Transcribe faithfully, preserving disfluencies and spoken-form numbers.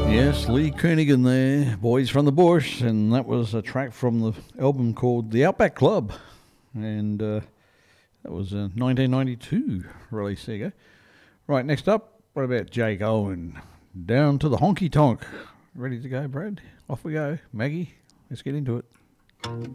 Yes, Lee Kernaghan there, Boys from the Bush, and that was a track from the album called The Outback Club, and uh, that was a nineteen ninety-two release. There you go. Right, next up, what about Jake Owen? Down to the honky tonk. Ready to go, Brad? Off we go. Maggie, let's get into it.